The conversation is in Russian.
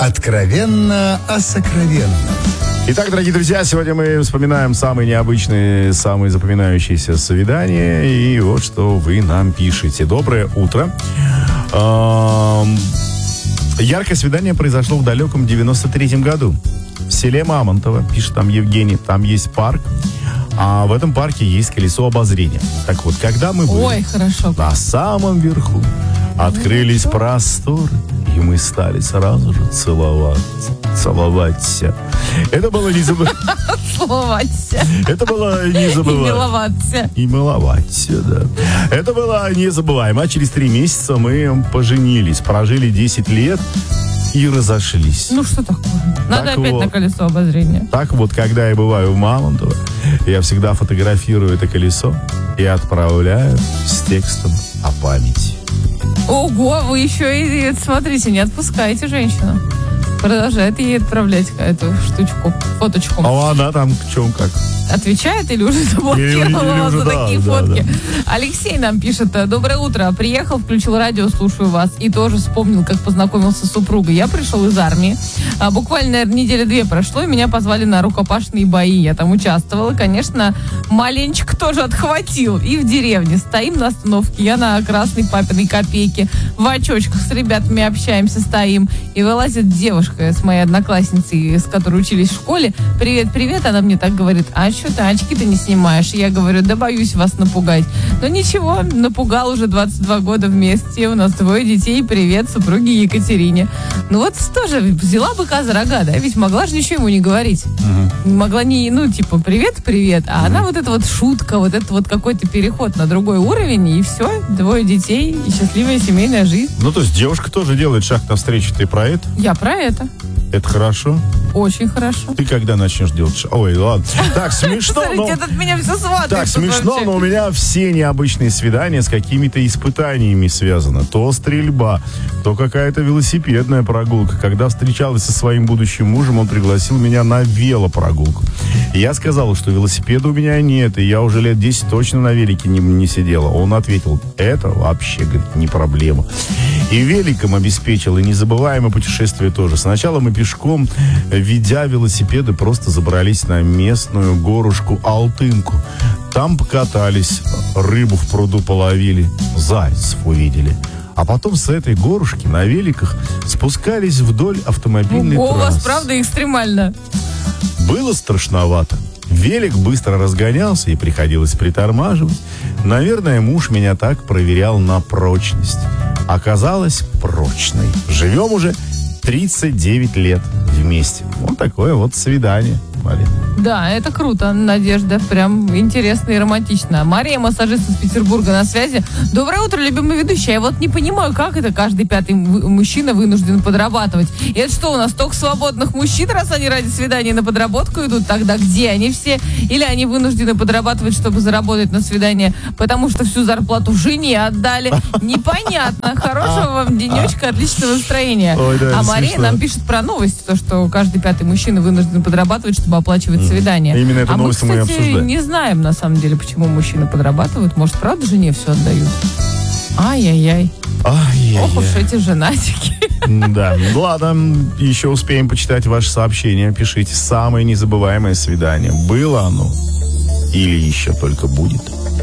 Откровенно о сокровенном. Итак, дорогие друзья, сегодня мы вспоминаем самые необычные, самые запоминающиеся свидания. И вот что вы нам пишете. Доброе утро. Яркое свидание произошло в далеком 93-м году. В селе Мамонтово, пишет там Евгений, там есть парк. А в этом парке есть колесо обозрения. Так вот, когда мы были на самом верху, открылись просторы, и мы стали сразу же целоваться. Это было незабываемо. Целоваться. Это было незабываемо. И миловаться. И миловаться, да. Это было незабываемо. А через 3 месяца мы поженились, прожили 10 лет и разошлись. Ну что такое? Надо так опять вот, на колесо обозрения. Так вот, когда я бываю в Мамонтово, я всегда фотографирую это колесо и отправляю с текстом о памяти. Ого, вы еще и, смотрите, не отпускаете женщину. Продолжает ей отправлять эту штучку, фоточку. А она там в чем как? Отвечает или уже заблокировала вас за такие фотки? Да. Алексей нам пишет: доброе утро, приехал, включил радио, слушаю вас. И тоже вспомнил, как познакомился с супругой. Я пришел из армии. Буквально, наверное, 2 недели прошло, и меня позвали на рукопашные бои. Я там участвовала. Конечно, маленечко тоже отхватил. И в деревне. Стоим на остановке. Я на красной папиной копейке. В очочках с ребятами общаемся, стоим. И вылазит девушка с моей одноклассницей, с которой учились в школе. Привет, привет. Она мне так говорит: а что ты очки-то не снимаешь? И я говорю: да боюсь вас напугать. Но ничего, напугал, уже 22 года вместе. У нас 2 детей. Привет супруге Екатерине. Ну вот тоже взяла быка за рога, да? Ведь могла же ничего ему не говорить. Могла не, привет, а она вот эта вот шутка, вот это вот какой-то переход на другой уровень, и все, 2 детей, и счастливая семейная жизнь. Ну, то есть девушка тоже делает шаг навстречу. Ты про это? Я про это. Это хорошо? Очень хорошо. Ты когда начнешь делать шаг? Ой, ладно. Так, смешно, но... Смотрите, этот меня все сватает. Так, смешно, но у меня все необычные свидания с какими-то испытаниями связаны. То стрельба, то какая-то велосипедная прогулка. Когда встречалась со своим будущим мужем, он пригласил меня на велопрогулку. И я сказал, что велосипеда у меня нет, и я уже лет 10 точно на велике не сидела. Он ответил: это вообще, говорит, не проблема. И великом обеспечил, и незабываемое путешествие тоже. Сначала мы пешком, ведя велосипеды, просто забрались на местную горушку Алтынку. Там покатались, рыбу в пруду половили, зайцев увидели. А потом с этой горушки на великах спускались вдоль автомобильной трассы. У вас, правда, экстремально. Было страшновато. Велик быстро разгонялся и приходилось притормаживать. Наверное, муж меня так проверял на прочность. Оказалось прочной. Живем уже 39 лет вместе. Вот такое вот свидание, Мария. Да, это круто, Надежда. Прям интересно и романтично. Мария, массажист из Петербурга, на связи. Доброе утро, любимый ведущий. Я вот не понимаю, как это каждый 5-й мужчина вынужден подрабатывать. И это что, у нас только свободных мужчин, раз они ради свидания на подработку идут? Тогда где они все? Или они вынуждены подрабатывать, чтобы заработать на свидание, потому что всю зарплату жене отдали? Непонятно. Хорошего вам денечка, отличного настроения. Ой, да, а Мария нам пишет про новость, то, что каждый 5-й мужчина вынужден подрабатывать, чтобы оплачивать свидание. Именно эту новость мы и обсуждаем. Не знаем, на самом деле, почему мужчины подрабатывают. Может, правда, жене все отдают? Ай-яй-яй. Ох уж эти женатики. Да, ладно, еще успеем почитать ваши сообщения. Пишите: самое незабываемое свидание. Было оно или еще только будет?